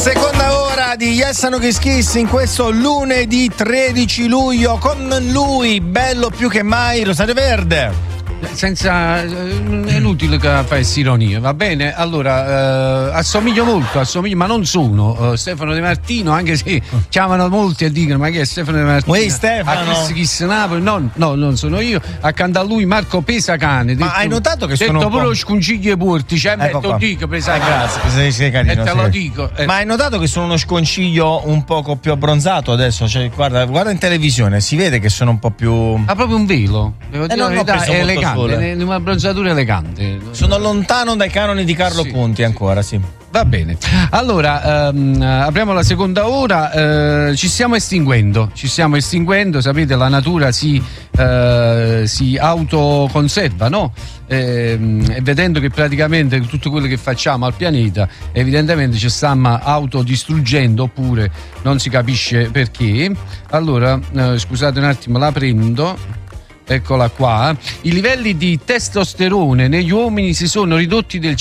Seconda ora di Yes and No Kiss Kiss in questo lunedì 13 luglio con lui, bello più che mai, Rosario Verde. È inutile che facessi ironia, va bene? Allora, assomiglio molto, ma non sono Stefano De Martino, anche se chiamano molti e dicono: ma chi è Stefano De Martino? Uè, Stefano! A Kiss Napoli? No, non sono io. Accanto a lui Marco Pesacane. Ma hai notato che sono pure lo sconsiglio porti, cioè te lo dico, Pesacane. Grazie, sei carino. E te lo dico. Ma hai notato che sono uno sconciglio un poco più abbronzato adesso? Cioè, guarda in televisione, si vede che sono un po' più. Ha proprio un velo, devo dire la verità, è elegante. Una bronzatura elegante. Sono lontano dai canoni di Carlo Conti ancora, sì. Va bene. Allora, apriamo la seconda ora. Ci stiamo estinguendo. Sapete, la natura si autoconserva, no? E vedendo che praticamente tutto quello che facciamo al pianeta evidentemente ci stiamo autodistruggendo, oppure non si capisce perché. Allora, scusate un attimo, la prendo. Eccola qua. I livelli di testosterone negli uomini si sono ridotti del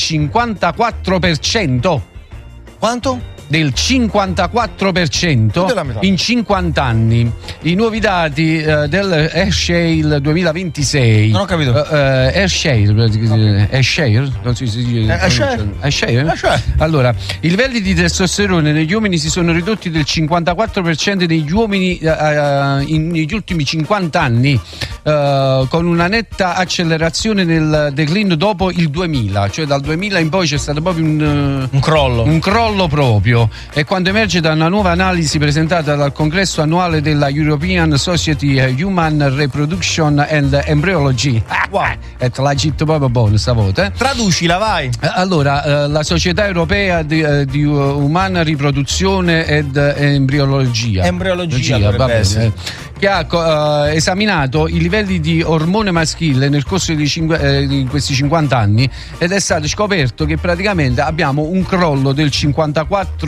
54%. Quanto? Del 54% in 50 anni. I nuovi dati del AirShare 2026. Non ho capito. AirShare, non si dice. AirShare? Allora, i livelli di testosterone negli uomini si sono ridotti del 54% negli uomini negli ultimi 50 anni, con una netta accelerazione nel declino dopo il 2000, cioè dal 2000 in poi c'è stato proprio un crollo proprio. E quando emerge da una nuova analisi presentata dal congresso annuale della European Society Human Reproduction and Embryology, e te l'ha detto proprio buono stavolta. Traducila, vai. Allora, la Società Europea di Umana Riproduzione ed Embriologia, dovrebbe essere, che ha esaminato i livelli di ormone maschile nel corso di questi 50 anni, ed è stato scoperto che praticamente abbiamo un crollo del 54%,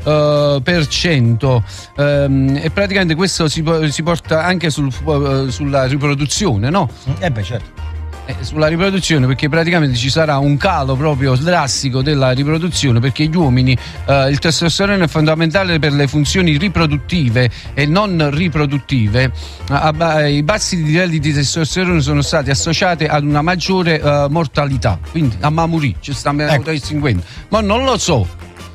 e praticamente questo si porta anche sulla riproduzione, no? Certo. Sulla riproduzione, perché praticamente ci sarà un calo proprio drastico della riproduzione, perché gli uomini, il testosterone è fondamentale per le funzioni riproduttive e non riproduttive. I bassi livelli di testosterone sono stati associati ad una maggiore mortalità, quindi a morire ci stiamo estinguendo. Ma non lo so.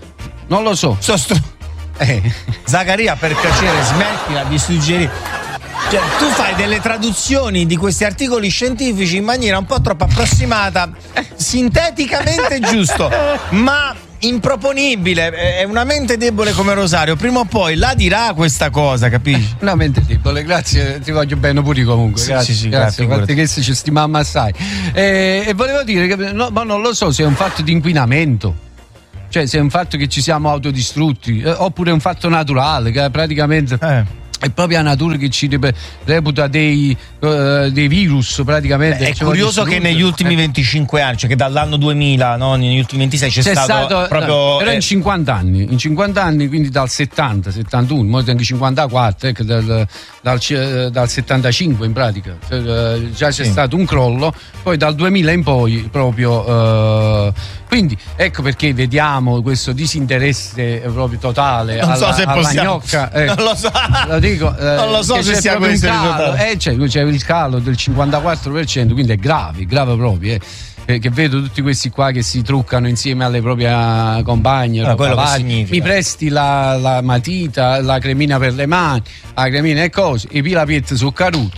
Zaccaria, per piacere, smettila di suggerire. Cioè, tu fai delle traduzioni di questi articoli scientifici in maniera un po' troppo approssimata, sinteticamente giusto, ma improponibile. È una mente debole come Rosario, prima o poi la dirà questa cosa, capisci? Una mente debole, grazie, ti voglio bene pure comunque. Grazie, che ci stiamo assai. E volevo dire che ma non lo so se è un fatto di inquinamento. Cioè, se è un fatto che ci siamo autodistrutti, oppure è un fatto naturale, che praticamente è proprio la natura che ci reputa dei virus praticamente. È curioso che negli ultimi 25 anni, cioè che dall'anno 2000, no, negli ultimi 26 c'è stato proprio. Però in 50 anni, quindi dal 70, 71, molti anche 54, ecco, dal 75 in pratica, già c'è stato un crollo, poi dal 2000 in poi proprio. Quindi ecco perché vediamo questo disinteresse proprio totale alla gnocca. Non lo so. Lo dico, non lo so se sia questo il risultato. C'è il calo del 54%, quindi è grave proprio. Che vedo tutti questi qua che si truccano insieme alle proprie compagne. Mi presti la matita, la cremina per le mani, la cremina e cose, i pilapiet sul caruto.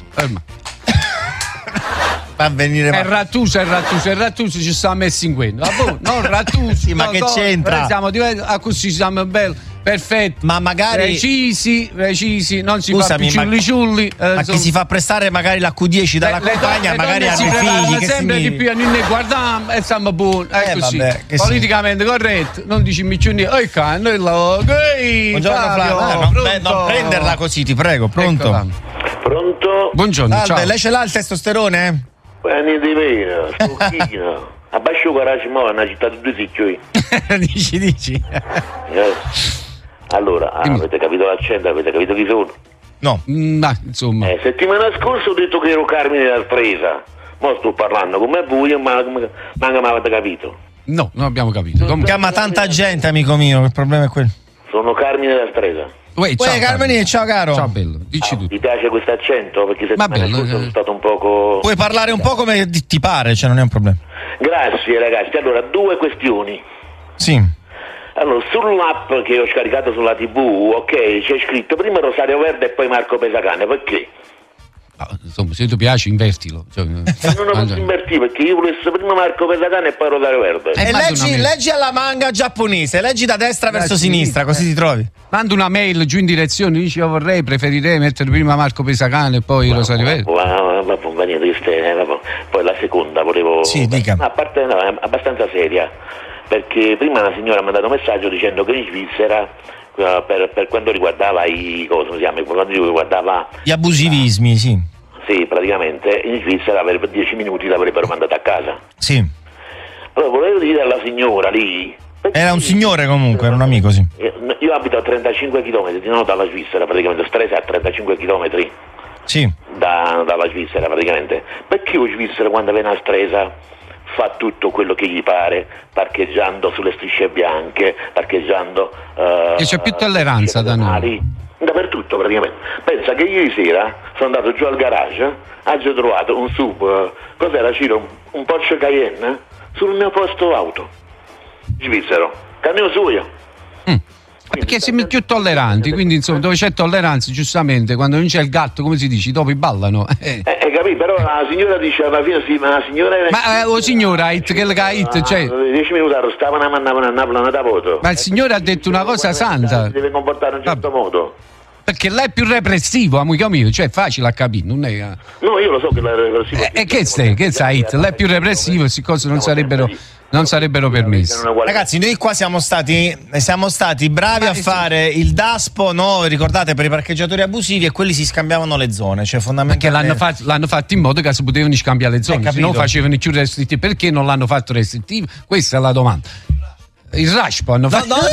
Fa venire il Rattuso ci sta messi in quello. Non Rattusi, ma che c'entra? Così siamo belli, perfetti, ma magari precisi, non si fa più ciulli. Ma chi si fa prestare magari la Q10 dalla compagna, magari hanno figli, che sempre di più a noi guardiamo e siamo buoni, così. Politicamente corretto, non dici miccioni, buongiorno Flavio. Non prenderla così, ti prego. Pronto? Buongiorno, ciao. Lei ce l'ha il testosterone? Niente di meno, stocchino. Abbascio garage mo' una città di due figli. Dici. Allora, avete capito l'accento, avete capito chi sono? No. Ma insomma. Settimana scorsa ho detto che ero Carmine dal Presa. Mo' sto parlando come voi, ma mi avete capito. No, non abbiamo capito. Chiama tanta gente, amico mio, il problema è quello. sono Carmine da Stresa. Ciao Carmine, ciao caro. Ciao bello, dici tu. Ti piace questo accento? Perché settimana scorsa sono stato un poco... Puoi parlare un po' come ti pare, cioè non è un problema. Grazie ragazzi, allora 2 questioni. Sì. Allora, sull'app che ho scaricato sulla TV, ok, c'è scritto prima Rosario Verde e poi Marco Pesacane, perché? Insomma, se ti piace invertilo. Non lo posso invertire perché io volessi prima Marco Pesacane e poi Rosario Verde. E leggi alla manga giapponese, leggi da destra verso sinistra, così ti trovi. Manda una mail giù in direzione, dici io preferirei mettere prima Marco Pesacane e poi Rosario Verde. Poi la seconda volevo... Sì, dica. A parte è abbastanza seria, perché prima una signora ha mandato un messaggio dicendo che in Svizzera per quanto riguardava gli abusivismi, sì. Sì, praticamente in Svizzera per 10 minuti l'avrebbero mandato a casa. Sì. Allora volevo dire alla signora lì... Era un signore comunque, era un amico, sì. Io abito a 35 km dalla Svizzera, praticamente Stresa a 35 km sì. dalla Svizzera praticamente. Perché lo Svizzera quando viene a Stresa fa tutto quello che gli pare, parcheggiando sulle strisce bianche, parcheggiando... e c'è più tolleranza da noi. Dappertutto praticamente. Pensa che ieri sera sono andato giù al garage, ho trovato un sub, cos'era Ciro? Un Porsche Cayenne sul mio posto auto. Svizzero, cammino suo. Perché siamo più tolleranti, quindi insomma dove c'è tolleranza, giustamente, quando non c'è il gatto, come si dice, i topi ballano. Capito? Però la signora dice alla fine sì, ma la signora... Ma signora, che cioè... 10 minuti arrostavano e mandavano a Napoli da voto. Ma il signore ha detto una cosa santa. Si deve comportare in un certo modo. Perché lei è più repressivo, amico mio, cioè è facile a capire, non è... No, io lo so che lei è repressivo. E che sai, lei è più repressivo, queste cose non sarebbero permesse. Ragazzi, noi qua siamo stati bravi a fare il DASPO, no? Ricordate, per i parcheggiatori abusivi, e quelli si scambiavano le zone, cioè fondamentalmente perché l'hanno fatto in modo che si potevano scambiare le zone, se no facevano più restrittivi. Perché non l'hanno fatto restrittivo? Questa è la domanda. Il RASPO hanno fatto... Lo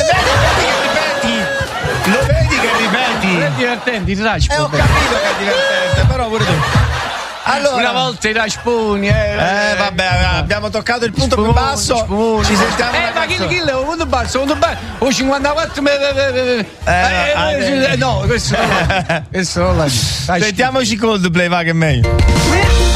vedi che ripeti? È divertente il RASPO. Ho capito che è divertente, però pure tu. Allora, una volta i rasponi, vabbè, abbiamo toccato il punto più basso. Ci sentiamo. Ma chi è il punto basso? O 54 no, questo non la dico. Sentiamoci Coldplay, va che è meglio.